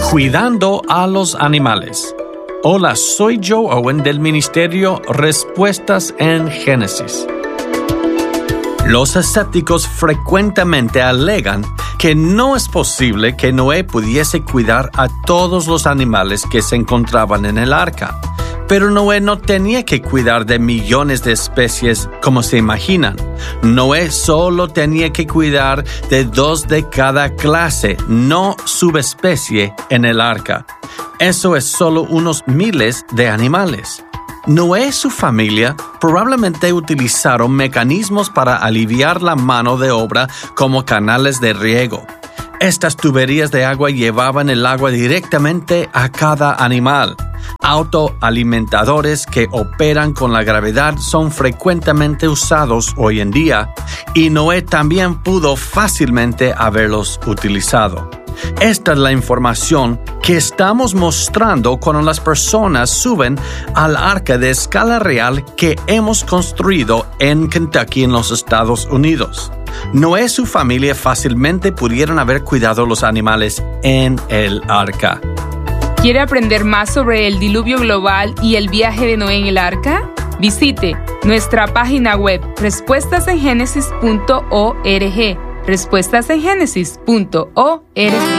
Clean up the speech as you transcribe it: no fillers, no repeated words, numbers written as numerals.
Cuidando a los animales. Hola, soy Joe Owen del Ministerio Respuestas en Génesis. Los escépticos frecuentemente alegan que no es posible que Noé pudiese cuidar a todos los animales que se encontraban en el arca. Pero Noé no tenía que cuidar de millones de especies como se imaginan. Noé solo tenía que cuidar de 2 de cada clase, no subespecie, en el arca. Eso es solo unos miles de animales. Noé y su familia probablemente utilizaron mecanismos para aliviar la mano de obra como canales de riego. Estas tuberías de agua llevaban el agua directamente a cada animal. Autoalimentadores que operan con la gravedad son frecuentemente usados hoy en día, y Noé también pudo fácilmente haberlos utilizado. Esta es la información que estamos mostrando cuando las personas suben al arca de escala real que hemos construido en Kentucky, en los Estados Unidos. Noé y su familia fácilmente pudieron haber cuidado los animales en el arca. ¿Quiere aprender más sobre el diluvio global y el viaje de Noé en el arca? Visite nuestra página web respuestasengenesis.org. respuestasengenesis.org.